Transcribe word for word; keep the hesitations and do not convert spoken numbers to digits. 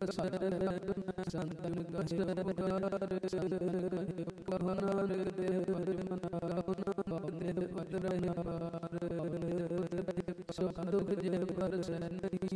ਸੰਤਨ ਕਛ ਪੁਕਾਰ ਕਹਨਾ ਦੇ ਮਨਾ ਬਾਉਂਦੇ ਪਤਰ ਯਾਰ ਸੁਖ ਦੁਖ ਜੇ ਪਰਸੈ ਨਹੀਂ